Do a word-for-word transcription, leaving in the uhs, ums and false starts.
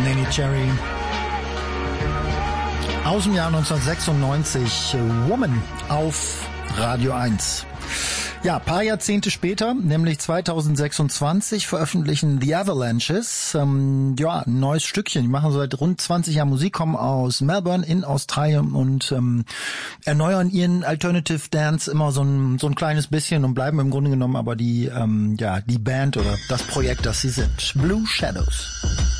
Neneh Cherry. Aus dem Jahr neunzehnhundertsechsundneunzig, Woman auf Radio eins. Ja, paar Jahrzehnte später, nämlich zweitausendsechsundzwanzig, veröffentlichen The Avalanches ähm, ja ein neues Stückchen. Die machen seit rund zwanzig Jahren Musik, kommen aus Melbourne in Australien und ähm, erneuern ihren Alternative Dance immer so ein so ein kleines bisschen und bleiben im Grunde genommen aber die ähm, ja die Band oder das Projekt, das sie sind. Blue Shadows.